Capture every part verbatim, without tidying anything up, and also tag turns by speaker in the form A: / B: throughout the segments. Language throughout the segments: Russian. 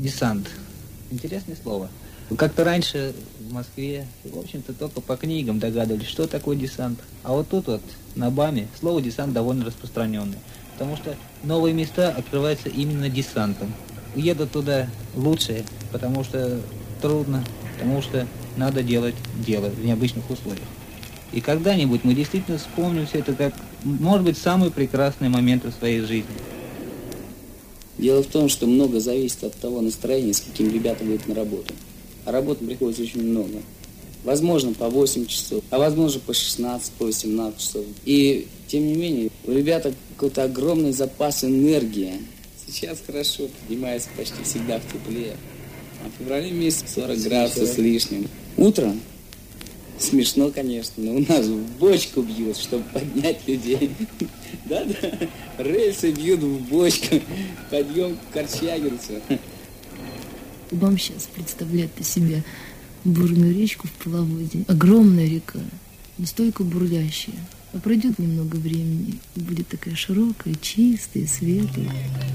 A: Десант. Интересное слово. Как-то раньше в Москве, в общем-то, только по книгам догадывались, что такое десант. А вот тут вот, на БАМе, слово десант довольно распространенное. Потому что новые места открываются именно десантом. Едут туда лучшие, потому что трудно, потому что надо делать дело в необычных условиях. И когда-нибудь мы действительно вспомним все это как, может быть, самые прекрасные моменты в своей жизни.
B: Дело в том, что много зависит от того настроения, с каким ребята выйдут на работу. А работы приходится очень много. Возможно, по восемь часов, а возможно, по шестнадцать, по восемнадцать часов. И, тем не менее, у ребят какой-то огромный запас энергии. Сейчас хорошо, поднимается почти всегда в тепле. А в феврале месяце сорок градусов с лишним. Утро смешно, конечно, но у нас в бочку бьют, чтобы поднять людей. Да-да, рельсы бьют в бочку, подъем к Корчагинцу.
C: БАМ сейчас представляет из себя бурную речку в половодье. Огромная река, настолько бурлящая. А пройдет немного времени, и будет такая широкая, чистая, светлая.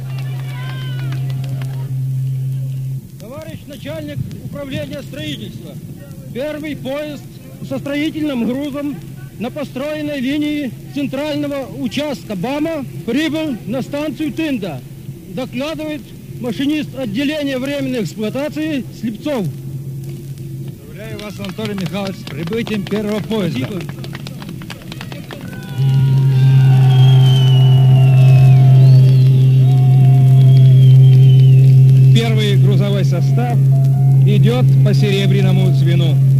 D: Товарищ начальник управления строительства, первый поезд со строительным грузом на построенной линии центрального участка БАМа прибыл на станцию Тында. Докладывает машинист отделения временной эксплуатации Слепцов.
E: Поздравляю вас, Анатолий Михайлович, с прибытием первого поезда.
D: Спасибо.
E: Первый грузовой состав идет по серебряному звену.